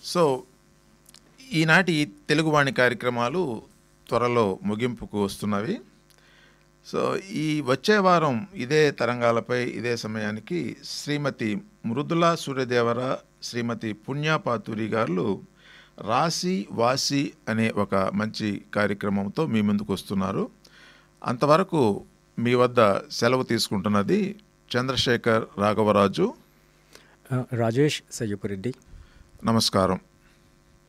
So ఈనాటి తెలుగువాణి కార్యక్రమాలు త్వరలో ముగింపుకు వస్తున్నవి. సో ఈ వచ్చే వారం ఇదే తరంగాలపై ఇదే సమయానికి శ్రీమతి మృదులా సూర్యదేవర, శ్రీమతి పుణ్యపాతూరి గారు రాశి వాసి అనే ఒక మంచి కార్యక్రమంతో మీ ముందుకు వస్తున్నారు. అంతవరకు మీ వద్ద సెలవు తీసుకుంటున్నది చంద్రశేఖర్ రాఘవరాజు, రాజేష్ సయ్యపురెడ్డి. నమస్కారం.